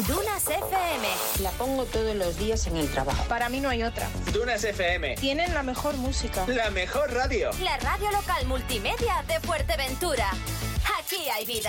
Dunas FM. La pongo todos los días en el trabajo. Para mí no hay otra. Dunas FM. Tienen la mejor música. La mejor radio. La radio local multimedia de Fuerteventura. Aquí hay vida.